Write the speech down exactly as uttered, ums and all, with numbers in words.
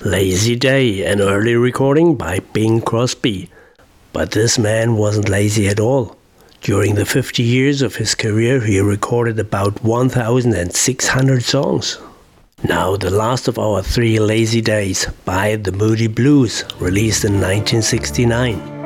Lazy Day, an early recording by Bing Crosby. But this man wasn't lazy at all. During the fifty years of his career, he recorded about one thousand six hundred songs. Now, the last of our three Lazy Days by the Moody Blues, released in nineteen sixty-nine.